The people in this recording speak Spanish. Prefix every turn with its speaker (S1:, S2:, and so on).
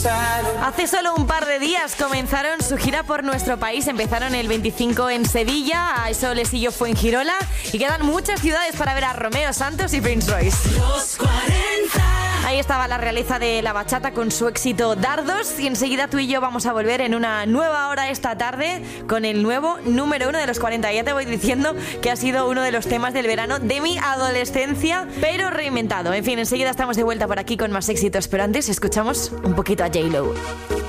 S1: Hace solo un par de días comenzaron su gira por nuestro país. Empezaron el 25 en Sevilla, a eso le siguió Fuengirola y quedan muchas ciudades para ver a Romeo Santos y Prince Royce.
S2: Los 40.
S1: Ahí estaba la realeza de la bachata con su éxito Dardos y enseguida tú y yo vamos a volver en una nueva hora esta tarde con el nuevo número 1 de los 40. Ya te voy diciendo que ha sido uno de los temas del verano de mi adolescencia, pero reinventado. En fin, enseguida estamos de vuelta por aquí con más éxitos, pero antes escuchamos un poquito a J-Lo.